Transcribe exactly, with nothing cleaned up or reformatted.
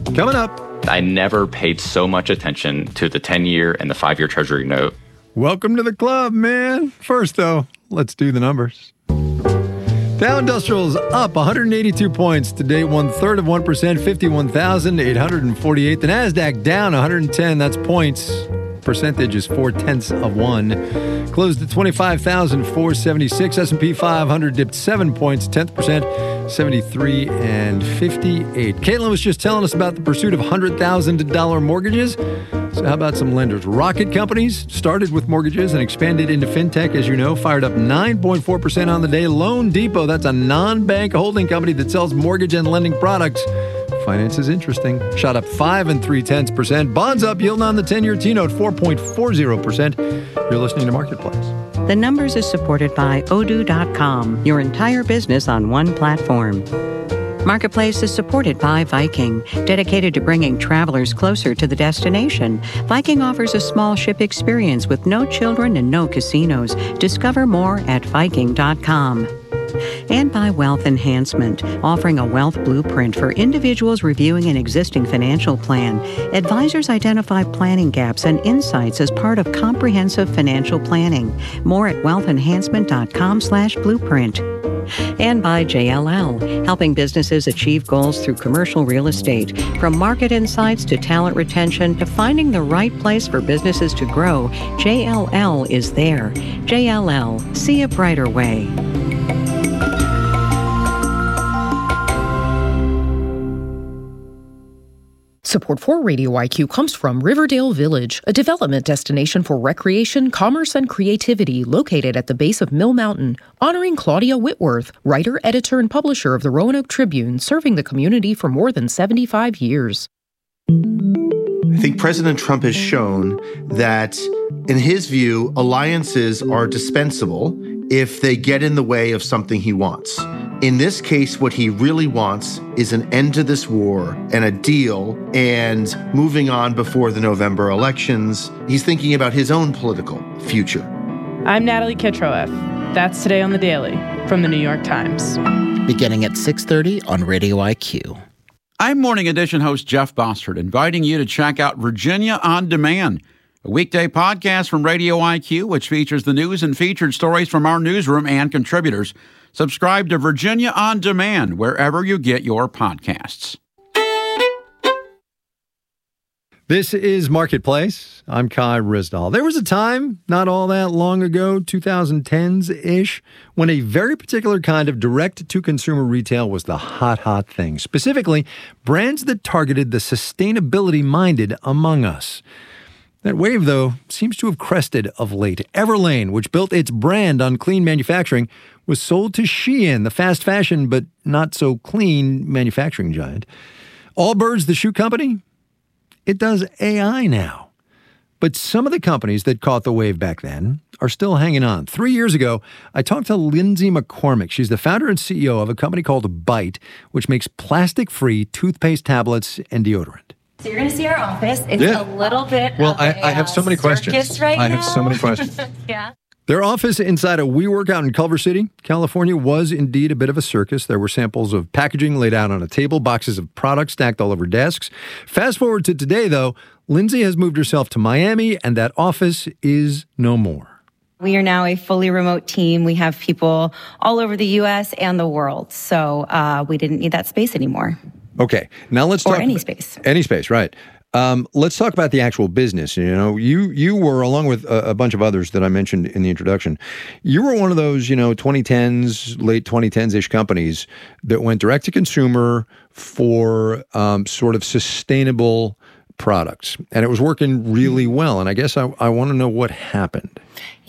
Coming up. I never paid so much attention to the ten-year and the five-year Treasury note. Welcome to the club, man. First, though, let's do the numbers. Dow Industrials up one hundred eighty-two points. Today, one-third of one percent, fifty-one thousand eight hundred forty-eight. The NASDAQ down one hundred ten. That's points. Percentage is four-tenths of one. Closed at twenty-five thousand four hundred seventy-six. S and P five hundred dipped seven points, tenth percent, seventy-three and fifty-eight. Caitlin was just telling us about the pursuit of one hundred thousand dollars mortgages. So how about some lenders? Rocket Companies started with mortgages and expanded into fintech, as you know, fired up nine point four percent on the day. Loan Depot, that's a non-bank holding company that sells mortgage and lending products. Finance is interesting. Shot up five and three-tenths percent. Bonds up, yielding on the ten-year T-note, four point four zero percent. You're listening to Marketplace. The Numbers is supported by Odoo dot com, your entire business on one platform. Marketplace is supported by Viking, dedicated to bringing travelers closer to the destination. Viking offers a small ship experience with no children and no casinos. Discover more at Viking dot com. And by Wealth Enhancement, offering a wealth blueprint for individuals reviewing an existing financial plan. Advisors identify planning gaps and insights as part of comprehensive financial planning. More at wealth enhancement dot com slash blueprint. And by J L L, helping businesses achieve goals through commercial real estate. From market insights to talent retention to finding the right place for businesses to grow, J L L is there. J L L, see a brighter way. Support for Radio I Q comes from Riverdale Village, a development destination for recreation, commerce, and creativity located at the base of Mill Mountain, honoring Claudia Whitworth, writer, editor, and publisher of the Roanoke Tribune, serving the community for more than seventy-five years. I think President Trump has shown that, in his view, alliances are dispensable if they get in the way of something he wants. In this case, what he really wants is an end to this war and a deal and moving on before the November elections. He's thinking about his own political future. I'm Natalie Kitroeff. That's Today on the Daily from the New York Times. Beginning at six thirty on Radio I Q. I'm Morning Edition host Jeff Bossert, inviting you to check out Virginia On Demand, a weekday podcast from Radio I Q, which features the news and featured stories from our newsroom and contributors. Subscribe to Virginia On Demand wherever you get your podcasts. This is Marketplace. I'm Kai Ryssdal. There was a time, not all that long ago, twenty tens-ish, when a very particular kind of direct-to-consumer retail was the hot, hot thing. Specifically, brands that targeted the sustainability-minded among us. That wave, though, seems to have crested of late. Everlane, which built its brand on clean manufacturing, was sold to Shein, the fast fashion but not so clean manufacturing giant. Allbirds, the shoe company, it does A I now. But some of the companies that caught the wave back then are still hanging on. Three years ago, I talked to Lindsay McCormick. She's the founder and C E O of a company called Byte, which makes plastic-free toothpaste tablets and deodorant. So you're going to see our office. It's Yeah. a little bit Well, of I, a, I have so many uh, questions. circus right I have now. so many questions. Yeah. Their office inside a WeWork out in Culver City, California, was indeed a bit of a circus. There were samples of packaging laid out on a table, boxes of products stacked all over desks. Fast forward to today, though, Lindsay has moved herself to Miami, and that office is no more. We are now a fully remote team. We have people all over the U S and the world. So uh, we didn't need that space anymore. Okay, now let's Or talk... any space. Any space, right. Um, let's talk about the actual business. You know, you you were, along with a, a bunch of others that I mentioned in the introduction, you were one of those, you know, twenty tens, late twenty tens-ish companies that went direct to consumer for um, sort of sustainable products. And it was working really well. And I guess I, I want to know what happened.